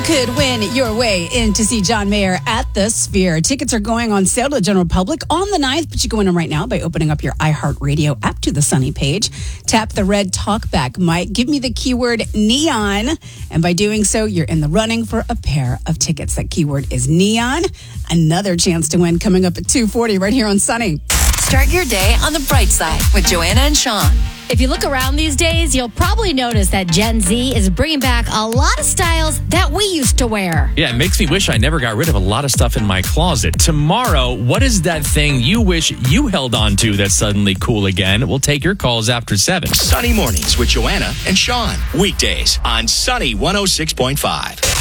could win your way in to see John Mayer at the Sphere. Tickets are going on sale to the general public on the 9th, but you can win them right now by opening up your iHeartRadio app to the Sunny page. Tap the red talkback mic. Give me the keyword neon. And by doing so, you're in the running for a pair of tickets. That keyword is neon. Another chance to win coming up at 2:40 right here on Sunny. Start your day on the bright side with Joanna and Sean. If you look around these days, you'll probably notice that Gen Z is bringing back a lot of styles that we used to wear. Yeah, it makes me wish I never got rid of a lot of stuff in my closet. Tomorrow, what is that thing you wish you held on to that's suddenly cool again? We'll take your calls after 7. Sunny Mornings with Joanna and Sean. Weekdays on Sunny 106.5.